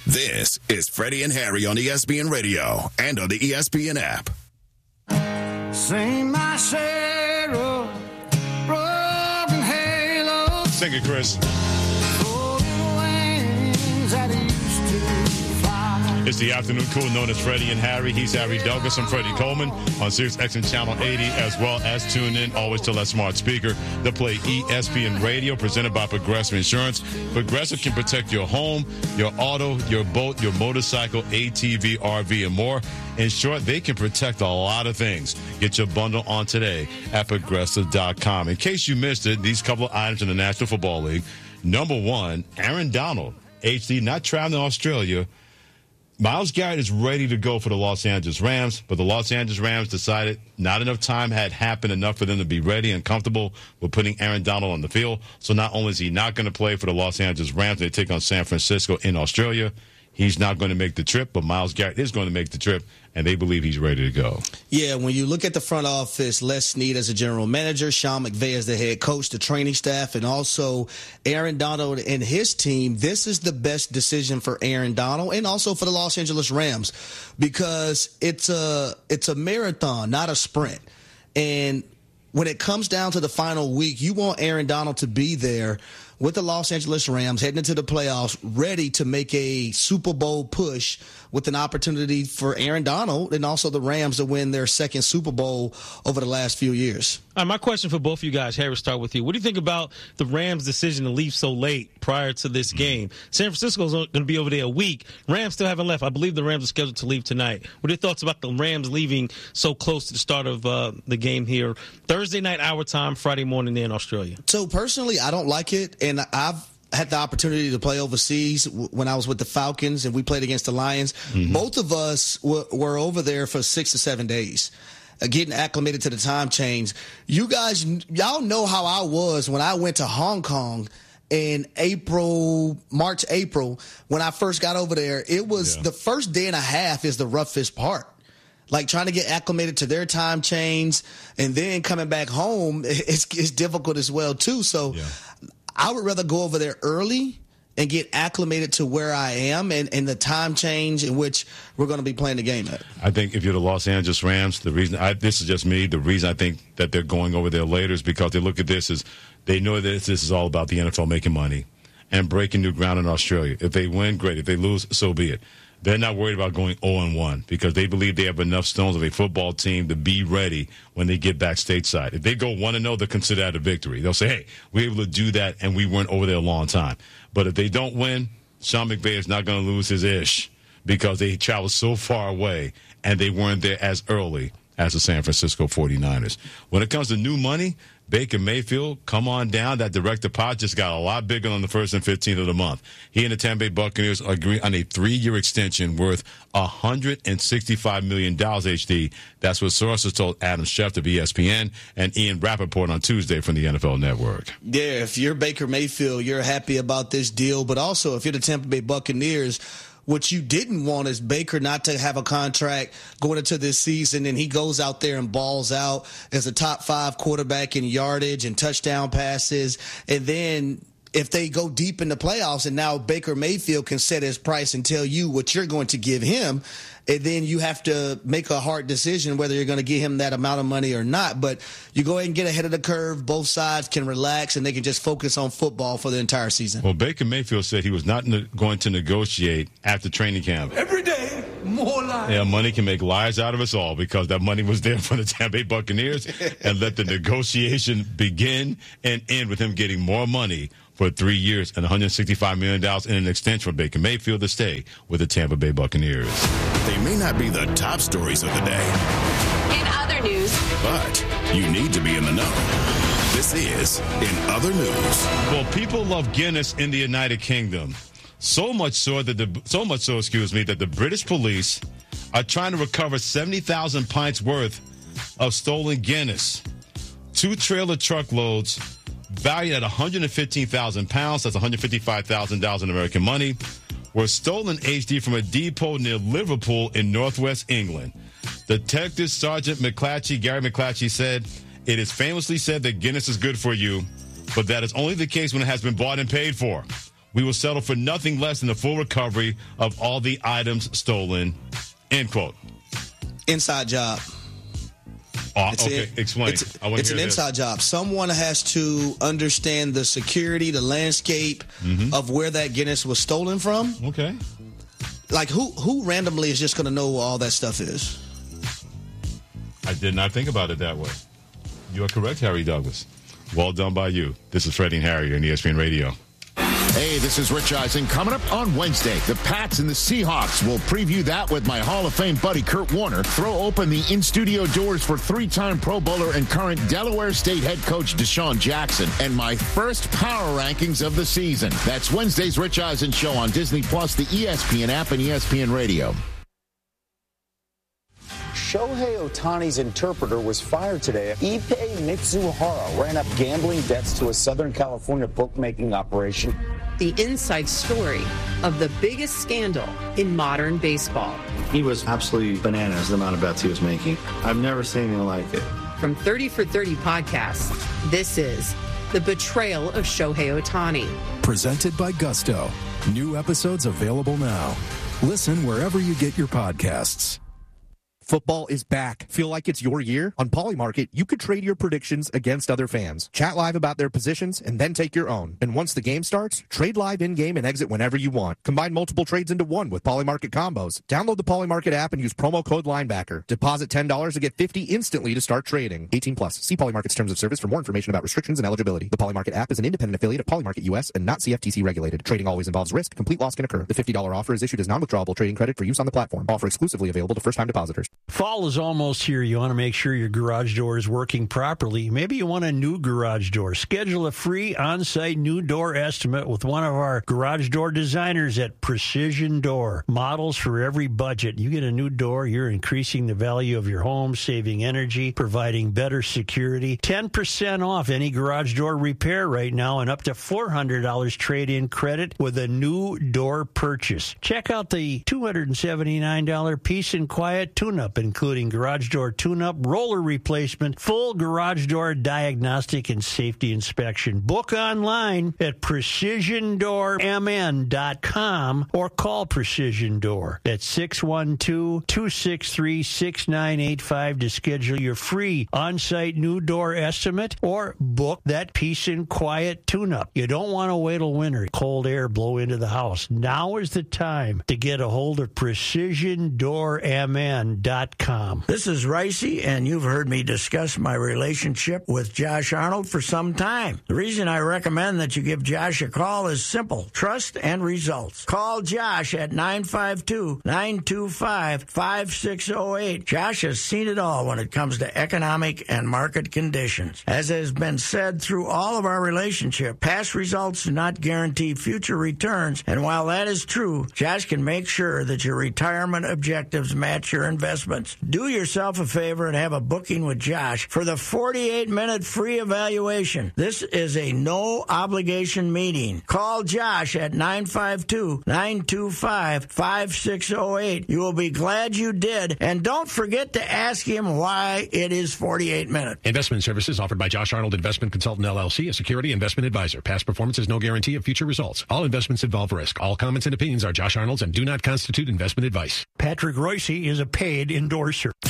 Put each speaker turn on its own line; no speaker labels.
This is Freddie and Harry on ESPN Radio and on the ESPN app.
Sing my share of broken halos.
Sing it, Chris. It's the afternoon crew known as Freddie and Harry. He's Harry Douglas. I'm Freddie Coleman on Sirius XM Channel 80, as well as tune in always to that smart speaker to play ESPN Radio, presented by Progressive Insurance. Progressive can protect your home, your auto, your boat, your motorcycle, ATV, RV, and more. In short, they can protect a lot of things. Get your bundle on today at Progressive.com. In case you missed it, these couple of items in the National Football League. Number one, Aaron Donald, HD, not traveling to Australia. Myles Garrett is ready to go for the Los Angeles Rams, but the Los Angeles Rams decided not enough time had happened enough for them to be ready and comfortable with putting Aaron Donald on the field. So not only is he not going to play for the Los Angeles Rams, they take on San Francisco in Australia. He's not going to make the trip, but Myles Garrett is going to make the trip, and they believe he's ready to go.
Yeah, when you look at the front office, Les Snead as a general manager, Sean McVay as the head coach, the training staff, and also Aaron Donald and his team, this is the best decision for Aaron Donald and also for the Los Angeles Rams, because it's a marathon, not a sprint. And when it comes down to the final week, you want Aaron Donald to be there with the Los Angeles Rams heading into the playoffs, ready to make a Super Bowl push with an opportunity for Aaron Donald and also the Rams to win their second Super Bowl over the last few years.
My question for both of you guys, Harry, start with you. What do you think about the Rams' decision to leave so late prior to this game? San Francisco's going to be over there a week. Rams still haven't left. I believe the Rams are scheduled to leave tonight. What are your thoughts about the Rams leaving so close to the start of the game here? Thursday night, our time, Friday morning there in Australia.
So personally, I don't like it, and I've had the opportunity to play overseas when I was with the Falcons and we played against the Lions. Mm-hmm. Both of us were over there for 6 to 7 days, getting acclimated to the time change. Y'all know how I was when I went to Hong Kong in March, April, when I first got over there. It was the first day and a half is the roughest part. Like trying to get acclimated to their time change and then coming back home, it's difficult as well, too. So I would rather go over there early and get acclimated to where I am and the time change in which we're going to be playing the game at.
I think if you're the Los Angeles Rams, the reason this is just me, the reason I think that they're going over there later is because they look at this as they know that this is all about the NFL making money and breaking new ground in Australia. If they win, great. If they lose, so be it. They're not worried about going 0-1 because they believe they have enough stones of a football team to be ready when they get back stateside. If they go 1-0, they'll consider that a victory. They'll say, hey, we were able to do that, and we weren't over there a long time. But if they don't win, Sean McVay is not going to lose his ish because they traveled so far away, and they weren't there as early as the San Francisco 49ers. When it comes to new money, Baker Mayfield, come on down. That direct deposit just got a lot bigger on the 1st and 15th of the month. He and the Tampa Bay Buccaneers agree on a 3-year extension worth $165 million, HD. That's what sources told Adam Schefter of ESPN and Ian Rappaport on Tuesday from the NFL Network.
Yeah, if you're Baker Mayfield, you're happy about this deal. But also, if you're the Tampa Bay Buccaneers, what you didn't want is Baker not to have a contract going into this season, and he goes out there and balls out as a top 5 quarterback in yardage and touchdown passes. And then if they go deep in the playoffs and now Baker Mayfield can set his price and tell you what you're going to give him, and then you have to make a hard decision whether you're going to give him that amount of money or not. But you go ahead and get ahead of the curve. Both sides can relax, and they can just focus on football for the entire season.
Well, Baker Mayfield said he was not going to negotiate after training camp.
Every day, more lies.
Yeah, money can make lies out of us all because that money was there for the Tampa Bay Buccaneers and let the negotiation begin and end with him getting more money for 3 years and $165 million in an extension for Baker Mayfield to stay with the Tampa Bay Buccaneers.
They may not be the top stories of the day.
In other news.
But you need to be in the know. This is In Other News.
Well, people love Guinness in the United Kingdom. So much so, that the British police are trying to recover 70,000 pints worth of stolen Guinness. 2 trailer truckloads valued at 115,000 pounds, that's $155,000 in American money, were stolen, HD, from a depot near Liverpool in northwest England. Detective Sergeant Gary McClatchy said, it is famously said that Guinness is good for you, but that is only the case when it has been bought and paid for. We will settle for nothing less than the full recovery of all the items stolen, end quote.
Inside job.
Okay, explain.
It's an inside job. Someone has to understand the security, the landscape of where that Guinness was stolen from.
Okay.
Like, who randomly is just going to know where all that stuff is?
I did not think about it that way. You are correct, Harry Douglas. Well done by you. This is Freddie and Harry on ESPN Radio.
Hey, this is Rich Eisen. Coming up on Wednesday, the Pats and the Seahawks. We'll preview that with my Hall of Fame buddy, Kurt Warner. Throw open the in-studio doors for three-time Pro Bowler and current Delaware State head coach Deshaun Jackson. And my first power rankings of the season. That's Wednesday's Rich Eisen Show on Disney+, the ESPN app, and ESPN Radio.
Shohei Ohtani's interpreter was fired today. Ippei Mitsuhara ran up gambling debts to a Southern California bookmaking operation.
The inside story of the biggest scandal in modern baseball.
He was absolutely bananas, the amount of bets he was making. I've never seen anything like it.
From 30 for 30 podcasts, this is The Betrayal of Shohei Ohtani.
Presented by Gusto. New episodes available now. Listen wherever you get your podcasts.
Football is back. Feel like it's your year? On Polymarket, you could trade your predictions against other fans. Chat live about their positions and then take your own. And once the game starts, trade live in-game and exit whenever you want. Combine multiple trades into one with Polymarket combos. Download the Polymarket app and use promo code LINEBACKER. Deposit $10 to get $50 instantly to start trading. 18 plus. See Polymarket's terms of service for more information about restrictions and eligibility. The Polymarket app is an independent affiliate of Polymarket US and not CFTC regulated. Trading always involves risk. Complete loss can occur. The $50 offer is issued as non-withdrawable trading credit for use on the platform. Offer exclusively available to first-time depositors.
Fall is almost here. You want to make sure your garage door is working properly. Maybe you want a new garage door. Schedule a free on-site new door estimate with one of our garage door designers at Precision Door. Models for every budget. You get a new door, you're increasing the value of your home, saving energy, providing better security. 10% off any garage door repair right now and up to $400 trade-in credit with a new door purchase. Check out the $279 Peace and Quiet tune-up, including garage door tune-up, roller replacement, full garage door diagnostic and safety inspection. Book online at precisiondoormn.com or call Precision Door at 612-263-6985 to schedule your free on-site new door estimate or book that Peace and Quiet tune-up. You don't want to wait till winter, cold air blow into the house. Now is the time to get a hold of precisiondoormn.com.
This is Ricey, and you've heard me discuss my relationship with Josh Arnold for some time. The reason I recommend that you give Josh a call is simple: trust and results. Call Josh at 952-925-5608. Josh has seen it all when it comes to economic and market conditions. As has been said through all of our relationship, past results do not guarantee future returns, and while that is true, Josh can make sure that your retirement objectives match your investments. Do yourself a favor and have a booking with Josh for the 48-minute free evaluation. This is a no-obligation meeting. Call Josh at 952-925-5608. You will be glad you did, and don't forget to ask him why it is 48 minutes.
Investment services offered by Josh Arnold Investment Consultant, LLC, a security investment advisor. Past performance is no guarantee of future results. All investments involve risk. All comments and opinions are Josh Arnold's and do not constitute investment advice.
Patrick Royce is a paid endorser.